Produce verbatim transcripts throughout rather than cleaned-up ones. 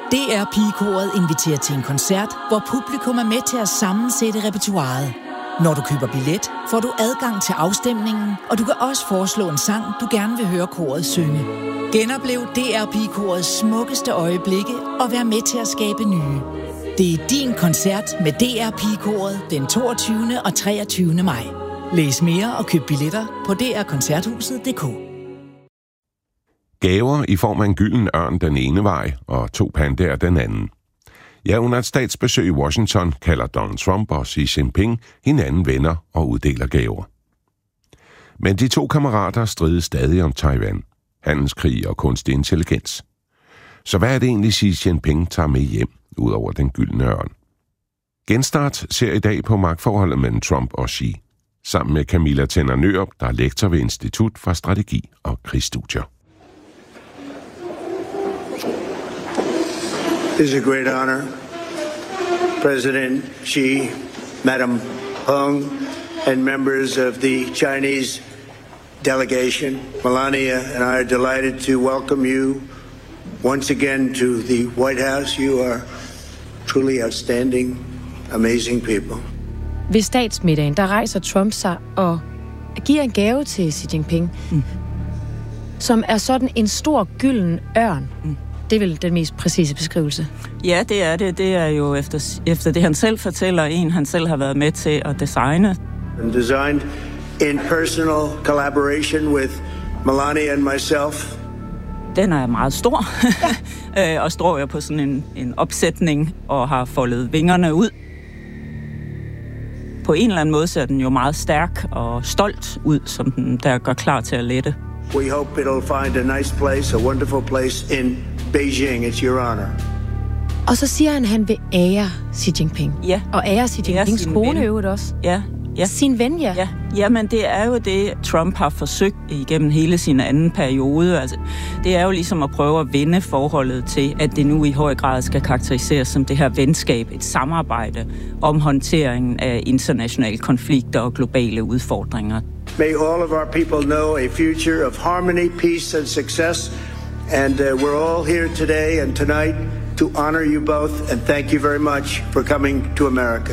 D R Pigekoret inviterer til en koncert, hvor publikum er med til at sammensætte repertoiret. Når du køber billet, får du adgang til afstemningen, og du kan også foreslå en sang, du gerne vil høre koret synge. Genoplev D R Pigekorets smukkeste øjeblikke og vær med til at skabe nye. Det er din koncert med D R Pigekoret den toogtyvende og treogtyvende maj. Læs mere og køb billetter på d r koncerthuset punktum d k. Gaver i form af en gylden ørn den ene vej og to pandaer den anden. Ja, under et statsbesøg i Washington kalder Donald Trump og Xi Jinping hinanden venner og uddeler gaver. Men de to kammerater strides stadig om Taiwan, handelskrig og kunstig intelligens. Så hvad er det egentlig, Xi Jinping tager med hjem, ud over den gyldne ørn? Genstart ser i dag på magtforholdet mellem Trump og Xi, sammen med Camilla Tenner Nørup, der er lektor ved Institut for Strategi og Krigsstudier. It's a great honor. President Xi, Madam Peng, and members of the Chinese delegation, Melania and I are delighted to welcome you once again to the White House. You are truly outstanding, amazing people. Ved statsmiddagen, der rejser Trump sig og giver en gave til Xi Jinping, mm. som er sådan en stor gylden ørn. Mm. Det er vel den mest præcise beskrivelse. Ja, det er det. Det er jo efter, efter det, han selv fortæller, en han selv har været med til at designe. And designed in personal collaboration with Melania and myself. Den er meget stor, og står jo på sådan en, en opsætning og har foldet vingerne ud. På en eller anden måde ser den jo meget stærk og stolt ud, som den der gør klar til at lette. We hope it'll find a nice place, a wonderful place in Beijing. It's your honor. Og så siger han, at han vil ære Xi Jinping. Ja. Og ære Xi Jinpings kone øvrigt også. Ja. Ja. Sin ven, ja. ja. Jamen, det er jo det, Trump har forsøgt igennem hele sin anden periode. Altså, det er jo ligesom at prøve at vende forholdet til, at det nu i høj grad skal karakteriseres som det her venskab, et samarbejde om håndteringen af internationale konflikter og globale udfordringer. May all of our people know a future of harmony, peace and success. And uh, we're all here today and tonight to honor you both and thank you very much for coming to America.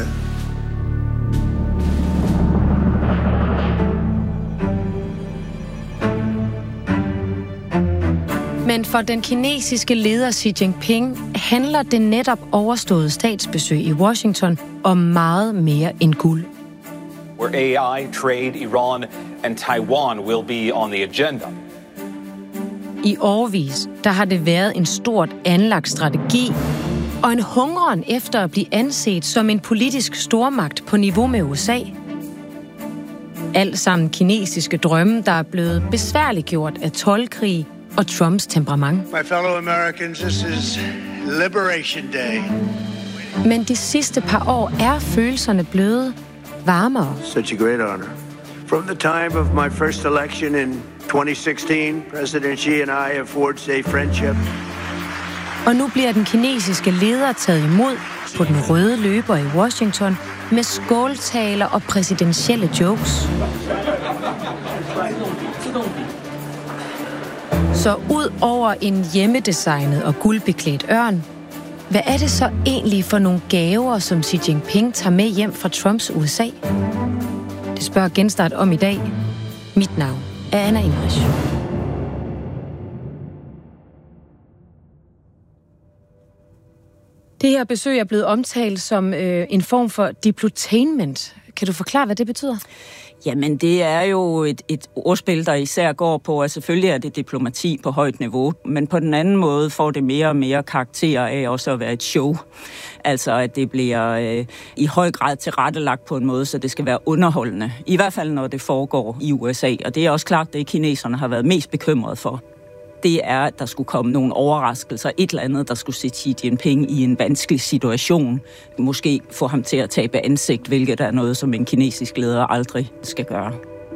Men for den kinesiske leder Xi Jinping handler det netop overståede statsbesøg i Washington om meget mere end guld. Where A I, trade, Iran and Taiwan will be on the agenda. I årevis, der har det været en stort anlagt strategi og en hungren efter at blive anset som en politisk stormagt på niveau med U S A. Alt sammen kinesiske drømme, der er blevet besværliggjort af toldkrig og Trumps temperament. My fellow Americans, this is Liberation Day. Men de sidste par år er følelserne blevet varmere. Such a great honor. From the time of my first election in twenty sixteen, President Xi and I have forged a friendship. Og nu bliver den kinesiske leder taget imod på den røde løber i Washington med skåltaler og præsidentielle jokes. Så ud over en hjemmedesignet og guldbeklædt ørn, hvad er det så egentlig for nogle gaver, som Xi Jinping tager med hjem fra Trumps U S A? Det spørger Genstart om i dag. Mit navn er Anna Ingrich. Det her besøg er blevet omtalt som øh, en form for diplotainment. Kan du forklare, hvad det betyder? Jamen, det er jo et, et ordspil, der især går på, at selvfølgelig er det diplomati på højt niveau, men på den anden måde får det mere og mere karakter af også at være et show. Altså, at det bliver øh, i høj grad tilrettelagt på en måde, så det skal være underholdende. I hvert fald, når det foregår i U S A, og det er også klart, det kineserne har været mest bekymrede for. Det er, at der skulle komme nogle overraskelser, et eller andet, der skulle sætte Xi Jinping i en vanskelig situation. Måske få ham til at tabe ansigt, hvilket er noget, som en kinesisk leder aldrig skal gøre.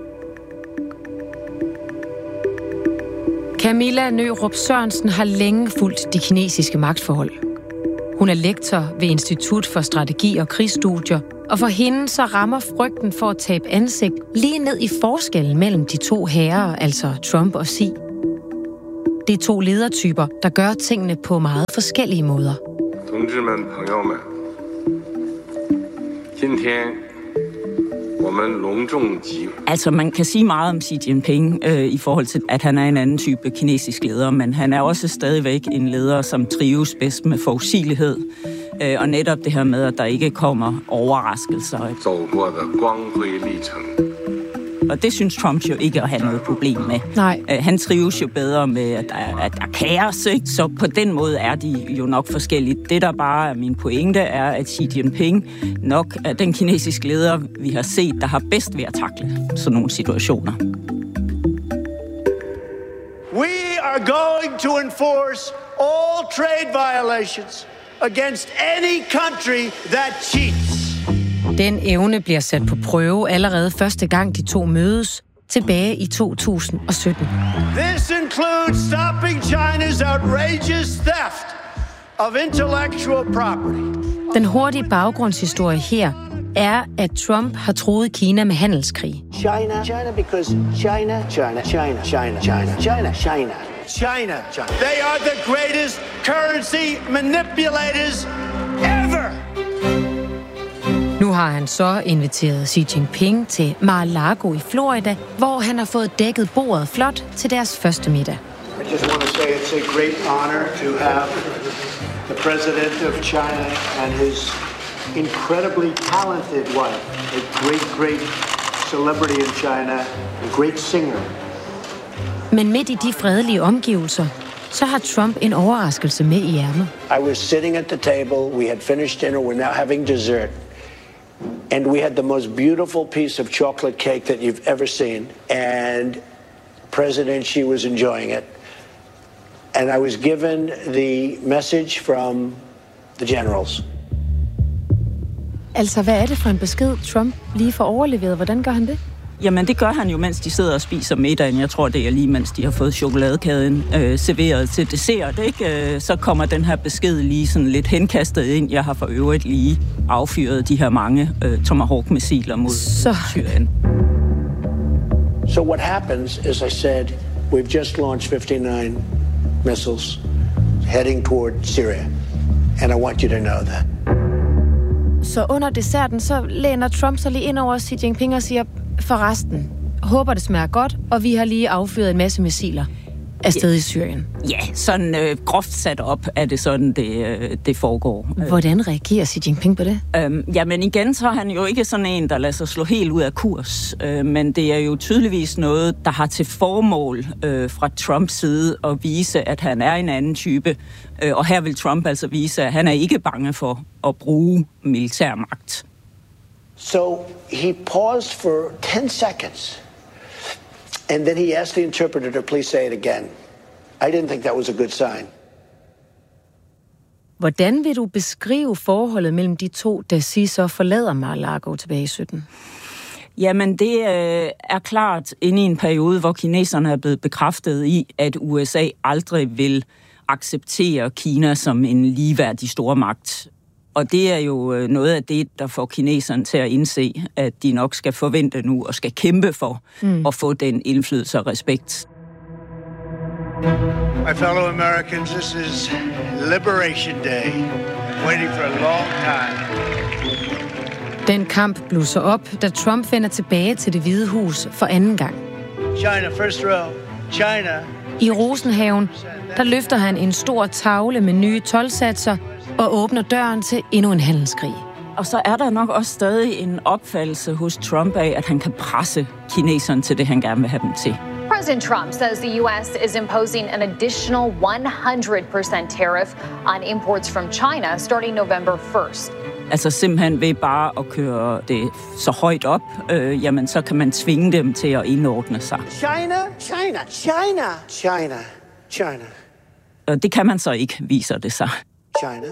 Camilla Nørup Sørensen har længe fulgt de kinesiske magtforhold. Hun er lektor ved Institut for Strategi og Krigsstudier, og for hende så rammer frygten for at tabe ansigt lige ned i forskellen mellem de to herrer, altså Trump og Xi. Det er to ledertyper, der gør tingene på meget forskellige måder. Altså, man kan sige meget om Xi Jinping øh, i forhold til, at han er en anden type kinesisk leder, men han er også stadigvæk en leder, som trives bedst med forudsigelighed. Øh, og netop det her med, at der ikke kommer overraskelser. Og det synes Trump jo ikke at have noget problem med. Nej. Øh, han trives jo bedre med, at der, at der er kaos, ikke? Så på den måde er de jo nok forskellige. Det, der bare er min pointe, er, at Xi Jinping nok er den kinesiske leder, vi har set, der har bedst ved at takle sådan nogle situationer. We are going to enforce all trade violations against any country that cheats. Den evne bliver sat på prøve allerede første gang de to mødes tilbage i to tusind og sytten. This includes stopping China's outrageous theft of intellectual property. Den hurtige baggrundshistorie her er, at Trump har truet Kina med handelskrig. China, China, because China, China, China, China, China, China, China, China, China. They are the greatest currency manipulators ever. Nu har han så inviteret Xi Jinping til Mar-a-Lago i Florida, hvor han har fået dækket bordet flot til deres første middag. I just want to say it's a great honor to have the president of China and his incredibly talented wife, a great, great celebrity in China, a great singer. Men midt i de fredelige omgivelser, så har Trump en overraskelse med i ærmet. I was sitting at the table, we had finished dinner, we're now having dessert. And we had the most beautiful piece of chocolate cake that you've ever seen. And President Xi was enjoying it. And I was given the message from the generals. Altså, hvad er det for en besked, Trump lige får overleveret? Hvordan gør han det? Jamen, det gør han jo, mens de sidder og spiser middagen. Jeg tror, det er lige, mens de har fået chokoladekagen øh, serveret til dessert, ikke? Så kommer den her besked lige sådan lidt henkastet ind. Jeg har for øvrigt lige affyret de her mange øh, Tomahawk-missiler mod Så. Syrien. So what happens, as I said, we've just launched fifty-nine missiles heading toward Syria. And I want you to know that. Så under desserten, så læner Trump sig lige ind over Xi Jinping og siger, forresten, håber det smager godt, og vi har lige affyret en masse missiler afsted i Syrien. Ja, sådan øh, groft sat op er det sådan, det, øh, det foregår. Hvordan reagerer Xi Jinping på det? Øhm, jamen igen, så er han jo ikke sådan en, der lader sig slå helt ud af kurs. Øh, men det er jo tydeligvis noget, der har til formål øh, fra Trumps side at vise, at han er en anden type. Øh, og her vil Trump altså vise, at han er ikke bange for at bruge militærmagt. So he paused for ten seconds. And then he asked the interpreter to please say it again. I didn't think that was a good sign. Hvordan vil du beskrive forholdet mellem de to, da Xi så forlader Mar-a-Lago tilbage i sytten? Jamen, det øh, er klart inde i en periode, hvor kineserne er blevet bekræftet i, at U S A aldrig vil acceptere Kina som en ligeværdig stormagt. Og det er jo noget af det, der får kineserne til at indse, at de nok skal forvente nu og skal kæmpe for mm. at få den indflydelse og respekt. My fellow Americans, this is Liberation Day. Waiting for a long time. Den kamp blusser op, da Trump vender tilbage til Det Hvide Hus for anden gang. China, first row. China. I Rosenhaven, der løfter han en stor tavle med nye toldsatser og åbner døren til endnu en handelskrig. Og så er der nok også stadig en opfattelse hos Trump af, at han kan presse kineserne til det, han gerne vil have dem til. President Trump says the U S is imposing an additional one hundred percent tariff on imports from China starting November first. Altså simpelthen ved bare at køre det så højt op, øh, jamen så kan man tvinge dem til at indordne sig. China, China, China, China, China. Og det kan man så ikke, viser det sig. China.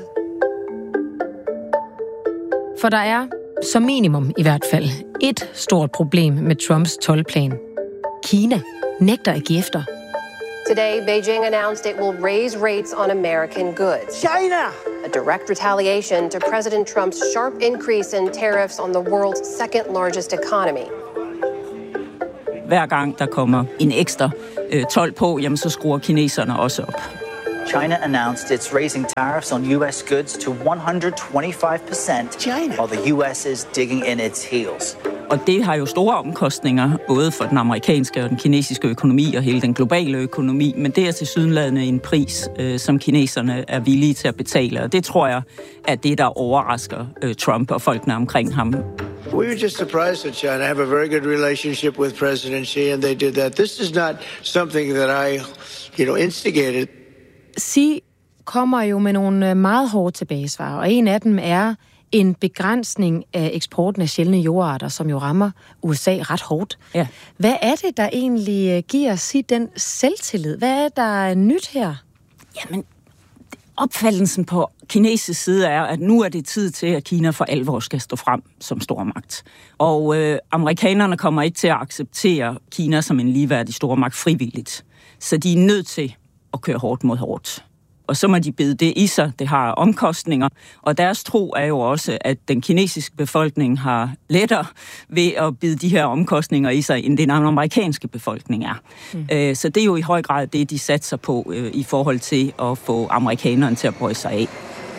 For der er, som minimum i hvert fald, et stort problem med Trumps toldplan. Kina nægter at give efter. Today, Beijing announced it will raise rates on American goods. China! A direct retaliation to President Trump's sharp increase in tariffs on the world's second largest economy. hver gang der kommer en ekstra øh, told på, jamen så skruer kineserne også op. China announced it's raising tariffs on U S goods to one hundred twenty-five percent, China. While the U S is digging in its heels. Og det har jo store omkostninger, både for den amerikanske og den kinesiske økonomi og hele den globale økonomi, men det er tilsyneladende en pris, øh, som kineserne er villige til at betale, og det tror jeg er det, der overrasker øh, Trump og folkene omkring ham. We were just surprised that China have a very good relationship with President Xi, and they did that. This is not something that I, you know, instigated. Xi kommer jo med nogle meget hårde tilbagesvar, og en af dem er en begrænsning af eksporten af sjældne jordarter, som jo rammer U S A ret hårdt. Ja. Hvad er det, der egentlig giver Xi den selvtillid? Hvad er der nyt her? Jamen, opfattelsen på kinesisk side er, at nu er det tid til, at Kina for alvor skal stå frem som stormagt. Og øh, amerikanerne kommer ikke til at acceptere Kina som en ligeværdig stormagt frivilligt. Så de er nødt til at køre hårdt mod hårdt. Og så må de bide det i sig. Det har omkostninger. Og deres tro er jo også, at den kinesiske befolkning har lettere ved at bide de her omkostninger i sig, end den amerikanske befolkning er. Mm. Så det er jo i høj grad det, de satser på i forhold til at få amerikanerne til at bøje sig af.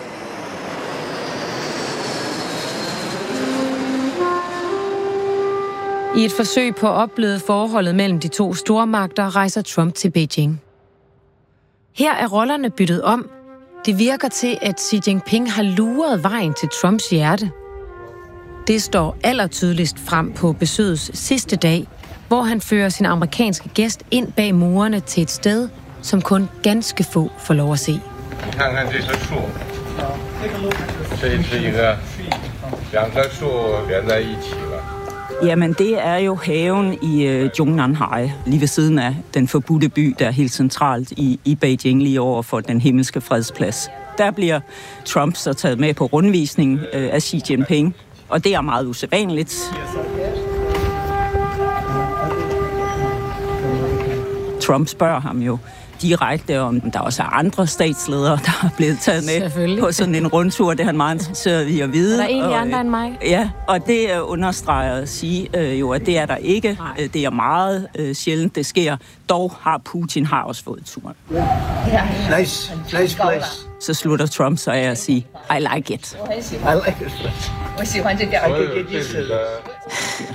I et forsøg på at opbløde forholdet mellem de to stormagter, rejser Trump til Beijing. Her er rollerne byttet om. Det virker til, at Xi Jinping har luret vejen til Trumps hjerte. Det står allertydeligst frem på besøgets sidste dag, hvor han fører sin amerikanske gæst ind bag murene til et sted, som kun ganske få får lov at se. Jamen, det er jo haven i uh, Zhongnanhai, lige ved siden af den forbudte by, der er helt centralt i, i Beijing, lige over for den himmelske fredsplads. Der bliver Trump så taget med på rundvisning uh, af Xi Jinping, og det er meget usædvanligt. Trump spørger ham jo direkte, om der også er andre statsledere, der er blevet taget med på sådan en rundtur. Det er han meget interesseret i at vide. Er der egentlig andre end mig? Ja, og det understreger at sige øh, jo, at det er der ikke. Nej. Det er meget øh, sjældent, det sker. Dog har Putin har også fået turen. Nice, nice place. Så slutter Trump så af at sige, I like it. I like it. I can get used to this.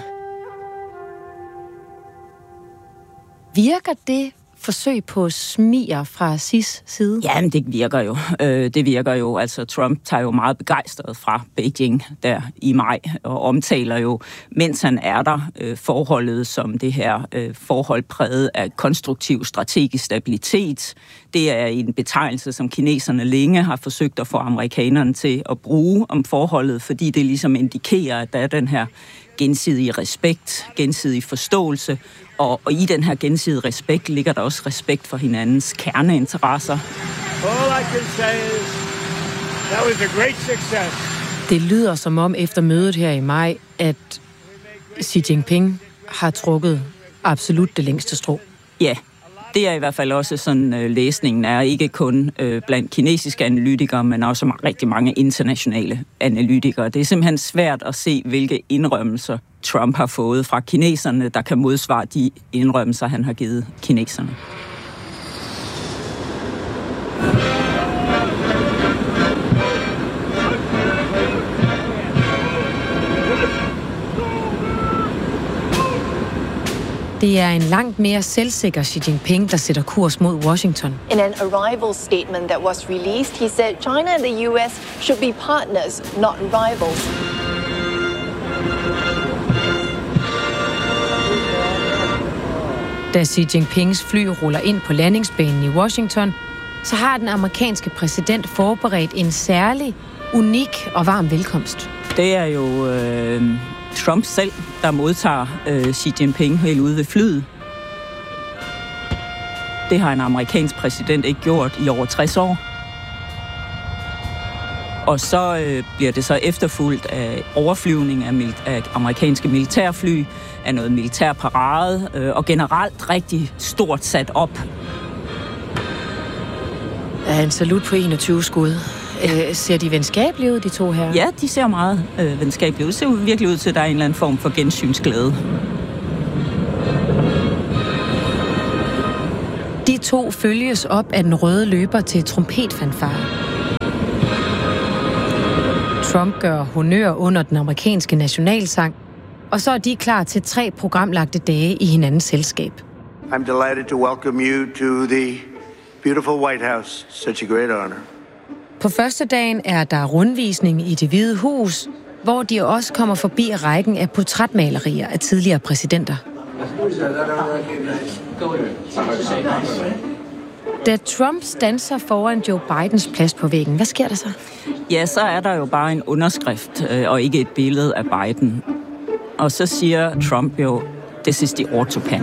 Virker det forsøg på smiger fra Xi's side? Ja, men det virker jo. Øh, det virker jo. Altså, Trump tager jo meget begejstret fra Beijing der i maj, og omtaler jo, mens han er der, øh, forholdet som det her øh, forhold præget af konstruktiv strategisk stabilitet. Det er en betegnelse, som kineserne længe har forsøgt at få amerikanerne til at bruge om forholdet, fordi det ligesom indikerer, at der er den her gensidige respekt, gensidig forståelse, og, og i den her gensidige respekt ligger der også respekt for hinandens kerneinteresser. All I can say is that was a great success. Det lyder som om efter mødet her i maj, at Xi Jinping har trukket absolut det længste strå. Ja, det er i hvert fald også sådan, øh, læsningen er ikke kun øh, blandt kinesiske analytikere, men også rigtig mange internationale analytikere. Det er simpelthen svært at se, hvilke indrømmelser Trump har fået fra kineserne, der kan modsvare de indrømmelser, han har givet kineserne. Det er en langt mere selvsikker Xi Jinping, der sætter kurs mod Washington. In an arrival statement that was released, he said China and the U S should be partners, not rivals. Da Xi Jinpings fly ruller ind på landingsbanen i Washington, så har den amerikanske præsident forberedt en særlig, unik og varm velkomst. Det er jo øh, Trump selv, der modtager øh, Xi Jinping helt ude ved flyet. Det har en amerikansk præsident ikke gjort i over tres år. Og så øh, bliver det så efterfulgt af overflyvning af, mil- af amerikanske militærfly, af noget militærparade, øh, og generelt rigtig stort sat op. Ja, en salut på enogtyve skud. Øh, ser de venskabelige ud, de to her? Ja, de ser meget øh, venskabelige ud. Det ser virkelig ud til, at der er en eller anden form for gensynsglæde. to følges op af den røde løber til trompetfanfare. Trump gør honnør under den amerikanske nationalsang, og så er de klar til tre programlagte dage i hinandens selskab. I'm delighted to welcome you to the beautiful White House. Such a great honor. På første dagen er der rundvisning i Det Hvide Hus, hvor de også kommer forbi rækken af portrætmalerier af tidligere præsidenter. Da Trump standser foran Joe Bidens plads på væggen, hvad sker der så? Ja, så er der jo bare en underskrift, øh, og ikke et billede af Biden. Og så siger Trump jo, this is the autopan.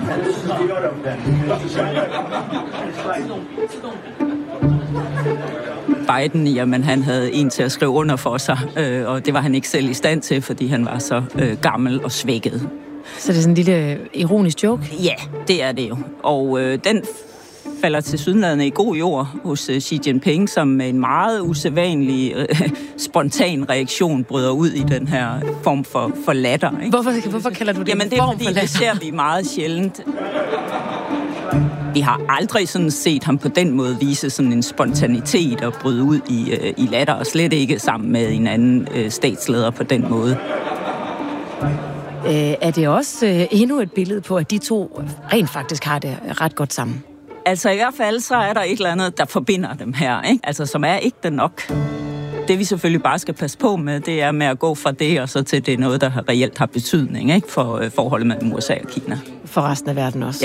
Biden, jamen han havde en til at skrive under for sig, øh, og det var han ikke selv i stand til, fordi han var så øh, gammel og svækket. Så det er sådan en lille ironisk joke? Ja, det er det jo. Og øh, den falder til sydenladende i god jord hos øh, Xi Jinping, som med en meget usædvanlig, øh, spontan reaktion bryder ud i den her form for, for latter. Ikke? Hvorfor, hvorfor kalder du det jamen, en det er, form fordi for latter? Det ser vi meget sjældent. Vi har aldrig sådan set ham på den måde vise sådan en spontanitet og bryde ud i, øh, i latter, og slet ikke sammen med en anden øh, statsleder på den måde. Øh, er det også øh, endnu et billede på, at de to rent faktisk har det ret godt sammen? Altså i hvert fald, så er der et eller andet, der forbinder dem her, ikke? Altså som er ikke det nok. Det vi selvfølgelig bare skal passe på med, det er med at gå fra det, og så til det er noget, der reelt har betydning, ikke? For øh, forholdet mellem U S A og Kina. For resten af verden også. Ja.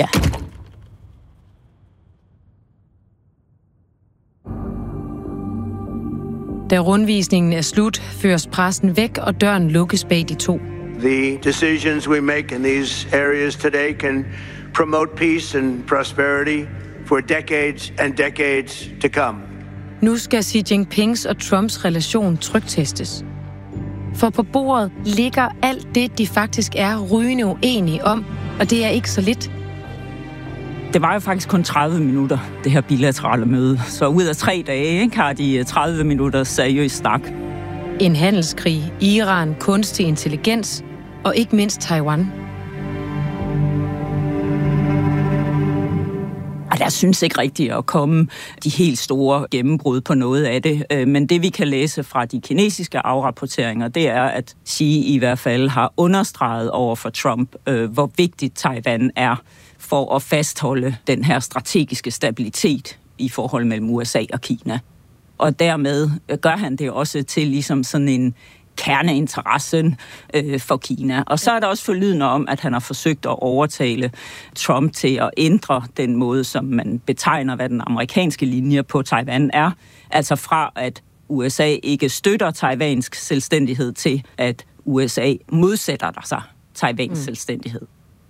Da rundvisningen er slut, føres pressen væk, og døren lukkes bag de to. The decisions we make in these areas today can promote peace and prosperity for decades and decades to come. Nu skal Xi Jinpings og Trumps relation tryktestes. For på bordet ligger alt det, de faktisk er rygende uenige om, og det er ikke så lidt. Det var jo faktisk kun tredive minutter, det her bilaterale møde. Så ud af tre dage, ikke, har de tredive minutter seriøs snak. En handelskrig, Iran, kunstig intelligens og ikke mindst Taiwan. Og der synes ikke rigtigt at komme de helt store gennembrud på noget af det. Men det vi kan læse fra de kinesiske afrapporteringer, det er, at Xi i hvert fald har understreget over for Trump, hvor vigtigt Taiwan er for at fastholde den her strategiske stabilitet i forhold mellem U S A og Kina. Og dermed gør han det også til ligesom sådan en kerneinteressen øh, for Kina. Og så er der også forlydende om, at han har forsøgt at overtale Trump til at ændre den måde, som man betegner, hvad den amerikanske linje på Taiwan er. Altså fra, at U S A ikke støtter taiwansk selvstændighed til, at U S A modsætter sig Taiwans mm. selvstændighed.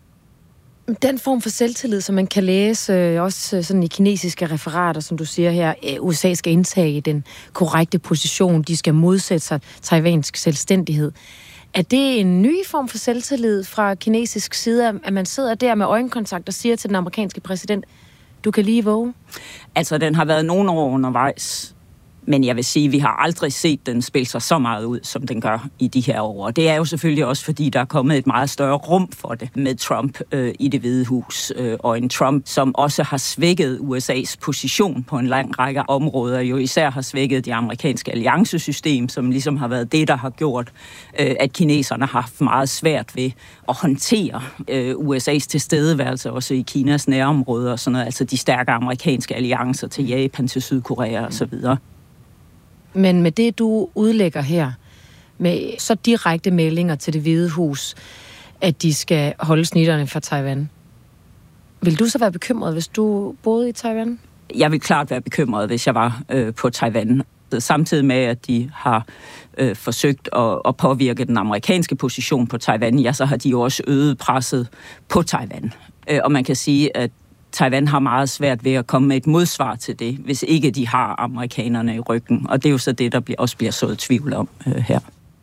Den form for selvtillid, som man kan læse øh, også sådan i kinesiske referater, som du siger her, U S A skal indtage den korrekte position, de skal modsætte sig taiwansk selvstændighed. Er det en ny form for selvtillid fra kinesisk side, at man sidder der med øjenkontakt og siger til den amerikanske præsident, du kan lige våge? Altså, den har været nogle år undervejs. Men jeg vil sige, at vi har aldrig set den spille sig så meget ud, som den gør i de her år. Og det er jo selvfølgelig også, fordi der er kommet et meget større rum for det med Trump øh, i Det Hvide Hus. Øh, og en Trump, som også har svækket U S A's position på en lang række områder. Jo især har svækket det amerikanske alliancesystem, som ligesom har været det, der har gjort, øh, at kineserne har haft meget svært ved at håndtere øh, U S A's tilstedeværelse også i Kinas nærområder. Og sådan noget, altså de stærke amerikanske alliancer til Japan, til Sydkorea og så videre. Men med det, du udlægger her, med så direkte meldinger til Det Hvide Hus, at de skal holde snitterne fra Taiwan, vil du så være bekymret, hvis du boede i Taiwan? Jeg vil klart være bekymret, hvis jeg var øh, på Taiwan. Samtidig med, at de har øh, forsøgt at, at påvirke den amerikanske position på Taiwan, ja, så har de jo også øget presset på Taiwan. Øh, og man kan sige, at Taiwan har meget svært ved at komme med et modsvar til det, hvis ikke de har amerikanerne i ryggen. Og det er jo så det, der også bliver sået tvivl om øh, her.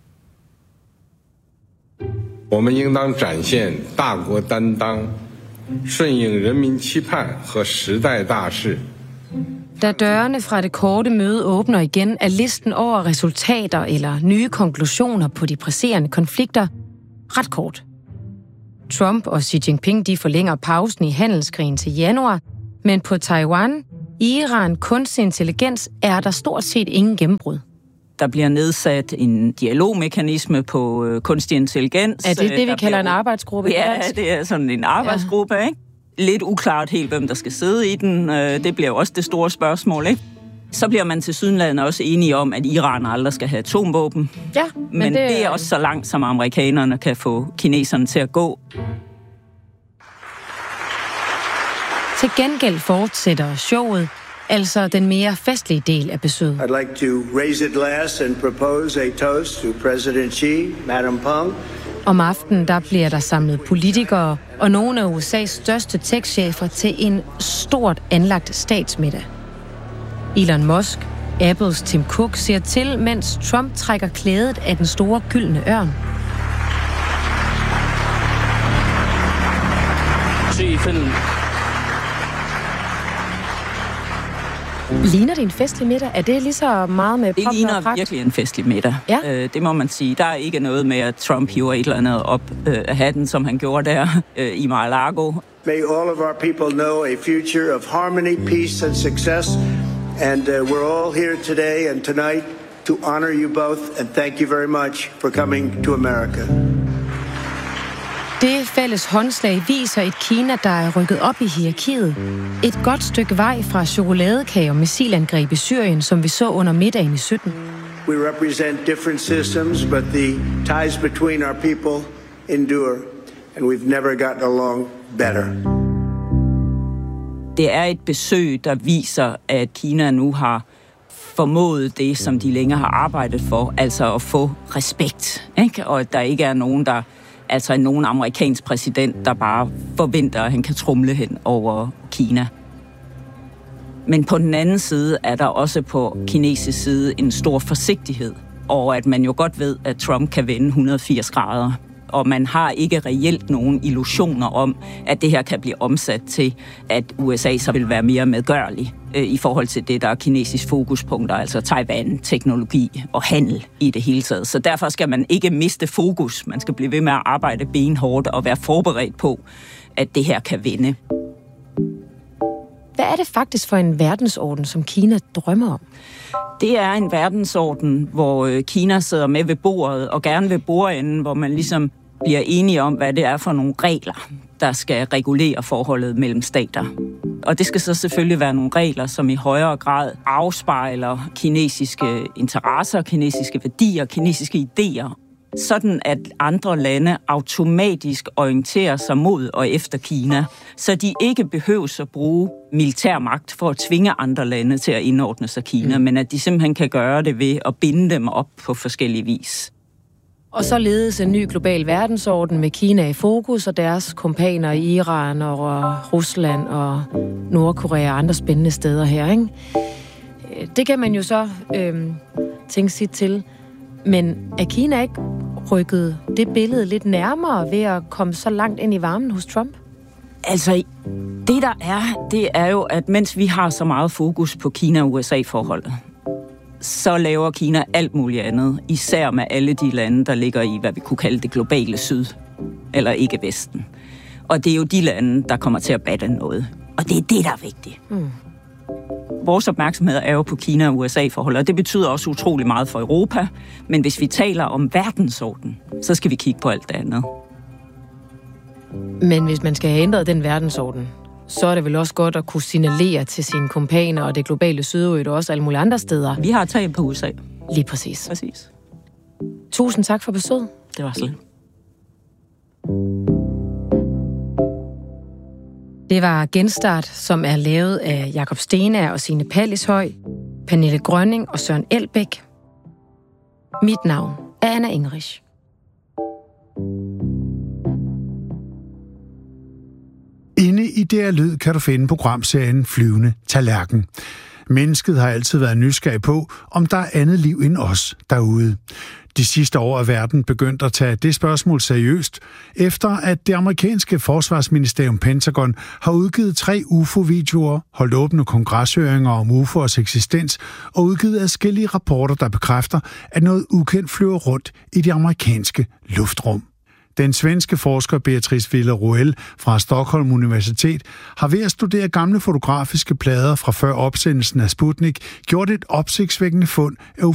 我们应当展现大国担当，顺应人民期盼和时代大势。 Da dørene fra det korte møde åbner igen, er listen over resultater eller nye konklusioner på de presserende konflikter ret kort. Trump og Xi Jinping de forlænger pausen i handelskrigen til januar, Men på Taiwan, Iran, kunstig intelligens, er der stort set ingen gennembrud. Der bliver nedsat en dialogmekanisme på øh, kunstig intelligens. Er det det, vi der kalder bliver... en arbejdsgruppe? Ja, det er sådan en arbejdsgruppe, ja. Ikke? Lidt uklart helt, hvem der skal sidde i den. Det bliver jo også det store spørgsmål, ikke? Så bliver man til sydenlandet også enige om, at Iran aldrig skal have atomvåben. Ja, men, men det... det det er også så langt, som amerikanerne kan få kineserne til at gå. Til gengæld fortsætter showet, altså den mere festlige del af besøget. I'd like to raise a glass and propose a toast to President Xi, Madam Peng. Om aftenen der bliver der samlet politikere og nogle af U S A's største tech-chefer til en stort anlagt statsmiddag. Elon Musk, Apples Tim Cook, ser til, mens Trump trækker klædet af den store gyldne ørn. Ligner det en festlig middag? Er det lige så meget med pop og Det ligner pragt? virkelig en festlig middag. Ja. Øh, det må man sige. Der er ikke noget med, at Trump hiver et eller andet op øh, af hatten, som han gjorde der øh, i Mar-a-Lago. May all of our people know a future of harmony, peace and success. And uh, we're all here today and tonight to honor you both and thank you very much for coming to America. Det fælles håndslag viser et Kina, der er rykket op i hierarkiet. Et godt stykke vej fra chokoladekage og missilangreb i Syrien, som vi så under middagen i sytten. We represent different systems, but the ties between our people endure, and we've never gotten along better. Det er et besøg, der viser, at Kina nu har formået det, som de længe har arbejdet for, altså at få respekt, ikke? Og at der ikke er nogen, der altså nogen amerikansk præsident, der bare forventer, at han kan tromle hen over Kina. Men på den anden side er der også på kinesisk side en stor forsigtighed, og at man jo godt ved, at Trump kan vende et hundrede og firs grader. Og man har ikke reelt nogen illusioner om, at det her kan blive omsat til, at U S A så vil være mere medgørlig øh, i forhold til det, der er kinesisk fokuspunkter, altså Taiwan, teknologi og handel i det hele taget. Så derfor skal man ikke miste fokus. Man skal blive ved med at arbejde benhårdt og være forberedt på, at det her kan vende. Hvad er det faktisk for en verdensorden, som Kina drømmer om? Det er en verdensorden, hvor Kina sidder med ved bordet, og gerne ved bordenden, hvor man ligesom bliver enige om, hvad det er for nogle regler, der skal regulere forholdet mellem stater. Og det skal så selvfølgelig være nogle regler, som i højere grad afspejler kinesiske interesser, kinesiske værdier, kinesiske idéer, sådan at andre lande automatisk orienterer sig mod og efter Kina, så de ikke behøver at bruge militærmagt for at tvinge andre lande til at indordne sig Kina, mm. men at de simpelthen kan gøre det ved at binde dem op på forskellige vis. Og så ledes en ny global verdensorden med Kina i fokus og deres kompaner i Iran og Rusland og Nordkorea og andre spændende steder her, ikke? Det kan man jo så øh, tænke sig til. Men er Kina ikke rykket det billede lidt nærmere ved at komme så langt ind i varmen hos Trump? Altså, det der er, det er jo, at mens vi har så meget fokus på Kina-U S A-forholdet, så laver Kina alt muligt andet, især med alle de lande, der ligger i, hvad vi kunne kalde det globale syd, eller ikke Vesten. Og det er jo de lande, der kommer til at batte noget. Og det er det, der er vigtigt. Mm. Vores opmærksomhed er jo på Kina og U S A-forholdet, og det betyder også utrolig meget for Europa. Men hvis vi taler om verdensorden, så skal vi kigge på alt det andet. Men hvis man skal have ændret den verdensorden, så er det vel også godt at kunne signalere til sine kompaner og det globale sydøje og også alle mulige andre steder. Vi har taget på U S A. Lige præcis. Præcis. Tusind tak for besøget. Det var slet. Det var Genstart, som er lavet af Jakob Stenager og Signe Pallishøj, Pernille Grønning og Søren Elbæk. Mit navn er Anna Ingrich. Inde i D R Lyd kan du finde programserien Flyvende Tallerken. Mennesket har altid været nysgerrig på, om der er andet liv end os derude. De sidste år er verden begyndt at tage det spørgsmål seriøst, efter at det amerikanske forsvarsministerium Pentagon har udgivet tre U F O-videoer, holdt åbne kongreshøringer om U F O'ers eksistens og udgivet adskillige rapporter, der bekræfter, at noget ukendt flyver rundt i det amerikanske luftrum. Den svenske forsker Beatrice Villarroel fra Stockholm Universitet har ved at studere gamle fotografiske plader fra før opsendelsen af Sputnik gjort et opsigtsvækkende fund af